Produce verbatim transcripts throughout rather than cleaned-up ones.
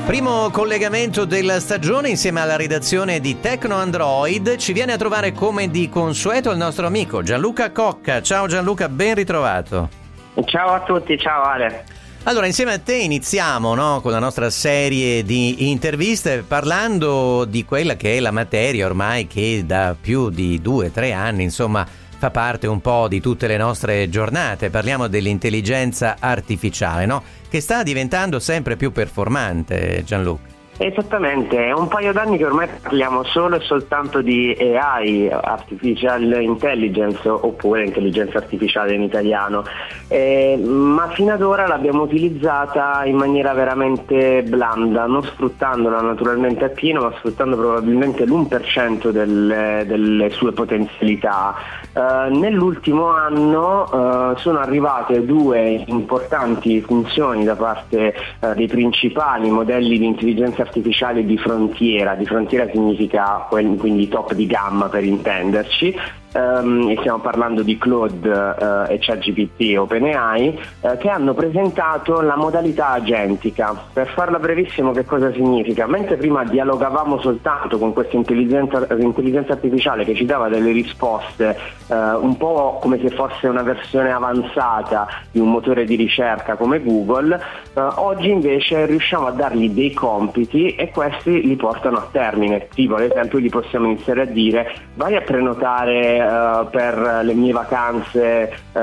Primo collegamento della stagione insieme alla redazione di Tecno Android. Ci viene a trovare come di consueto il nostro amico Gianluca Cocca. Ciao Gianluca, ben ritrovato. Ciao a tutti, ciao Ale. Allora, insieme a te iniziamo, no, con la nostra serie di interviste parlando di quella che è la materia ormai che da più di due o tre anni, insomma, fa parte un po' di tutte le nostre giornate. Parliamo dell'intelligenza artificiale, no? Che sta diventando sempre più performante, Gianluca. Esattamente, è un paio d'anni che ormai parliamo solo e soltanto di A I, Artificial Intelligence, oppure intelligenza artificiale in italiano, eh, ma fino ad ora l'abbiamo utilizzata in maniera veramente blanda, non sfruttandola naturalmente appieno, ma sfruttando probabilmente l'uno per cento delle, delle sue potenzialità. Eh, nell'ultimo anno eh, sono arrivate due importanti funzioni da parte eh, dei principali modelli di intelligenza artificiale di frontiera. Di frontiera significa quindi top di gamma, per intenderci. Um, e stiamo parlando di Claude uh, e ChatGPT e OpenAI, uh, che hanno presentato la modalità agentica. Per farla brevissimo, che cosa significa? Mentre prima dialogavamo soltanto con questa intelligenza, intelligenza artificiale che ci dava delle risposte uh, un po' come se fosse una versione avanzata di un motore di ricerca come Google, uh, oggi invece riusciamo a dargli dei compiti e questi li portano a termine. Tipo, ad esempio, gli possiamo iniziare a dire: vai a prenotare Uh, per le mie vacanze uh,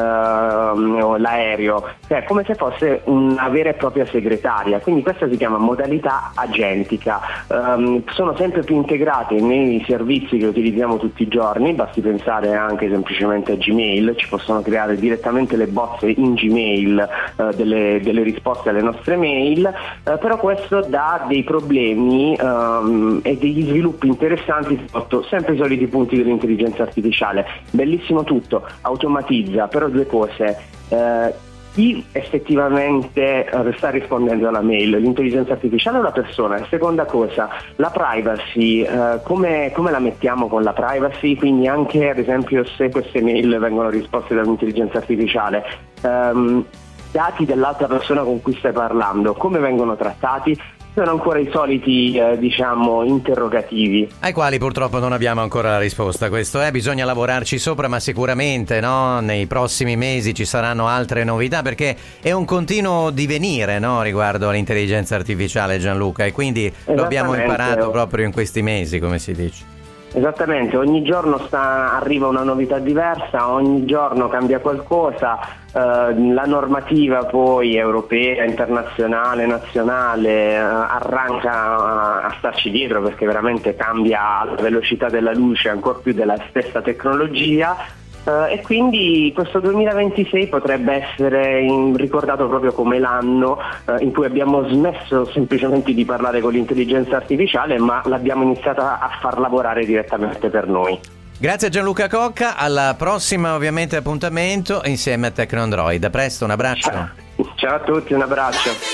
l'aereo, cioè come se fosse una vera e propria segretaria. Quindi questa si chiama modalità agentica. Um, sono sempre più integrate nei servizi che utilizziamo tutti i giorni, basti pensare anche semplicemente a Gmail. Ci possono creare direttamente le bozze in Gmail uh, delle, delle risposte alle nostre mail, uh, però questo dà dei problemi um, e degli sviluppi interessanti sotto sempre i soliti punti dell'intelligenza artificiale. Bellissimo tutto, automatizza, però due cose: eh, chi effettivamente sta rispondendo alla mail, l'intelligenza artificiale o la persona? E seconda cosa, la privacy, eh, come, come la mettiamo con la privacy? Quindi anche ad esempio se queste mail vengono risposte dall'intelligenza artificiale, ehm, dati dell'altra persona con cui stai parlando, come vengono trattati? Sono ancora i soliti, eh, diciamo, interrogativi ai quali purtroppo non abbiamo ancora la risposta. Questo è, bisogna lavorarci sopra, ma sicuramente, no, nei prossimi mesi ci saranno altre novità, perché è un continuo divenire, no, riguardo all'intelligenza artificiale, Gianluca, e quindi lo abbiamo imparato proprio in questi mesi, come si dice. Esattamente, ogni giorno sta, arriva una novità diversa, ogni giorno cambia qualcosa, eh, la normativa poi europea, internazionale, nazionale eh, arranca a, a starci dietro, perché veramente cambia alla velocità della luce, ancor più della stessa tecnologia. Uh, e quindi questo duemilaventisei potrebbe essere in, ricordato proprio come l'anno uh, in cui abbiamo smesso semplicemente di parlare con l'intelligenza artificiale, ma l'abbiamo iniziata a far lavorare direttamente per noi. Grazie a Gianluca Cocca, alla prossima ovviamente appuntamento insieme a Tecno Android. A presto, un abbraccio. Ciao a tutti, un abbraccio.